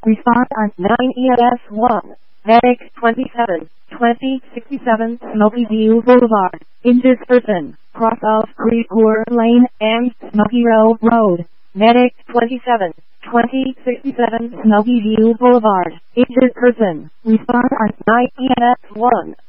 Respond on 9ES1. Medic 27, 2067 Smoky View Boulevard. Injured person. Cross of Creepoor Lane and Smoky Row Road. Medic 27, 2067 Smoky View Boulevard. Injured person. Respond on 9ES1.